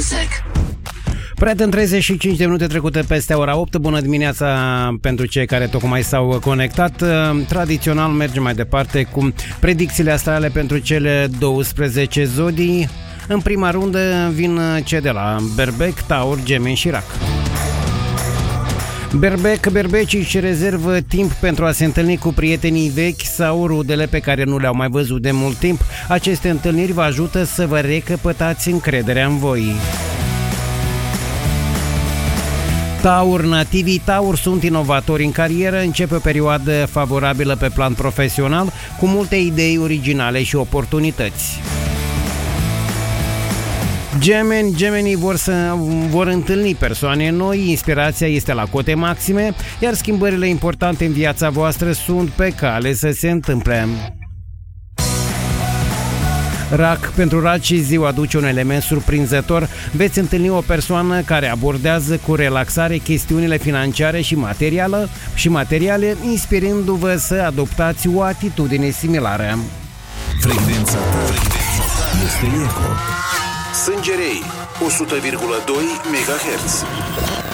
Prieten, 35 de minute trecute peste ora 8. Bună dimineața pentru cei care tocmai s-au conectat. Tradițional mergem mai departe cu predicțiile astrale pentru cele 12 zodii. În prima rundă vin cei de la Berbec, Taur, Gemeni și Rac. Berbecii își rezervă timp pentru a se întâlni cu prietenii vechi sau rudele pe care nu le-au mai văzut de mult timp. Aceste întâlniri vă ajută să vă recăpătați încrederea în voi. Taur, nativii Taur sunt inovatori în carieră, începe o perioadă favorabilă pe plan profesional, cu multe idei originale și oportunități. Gemenii vor întâlni persoane noi, inspirația este la cote maxime, iar schimbările importante în viața voastră sunt pe cale să se întâmple. Rac, pentru raci ziua aduce un element surprinzător. Veți întâlni o persoană care abordează cu relaxare chestiunile financiare și materiale, inspirându-vă să adoptați o atitudine similară. Frecvența ta este Eco. Sângerei 100,2 MHz.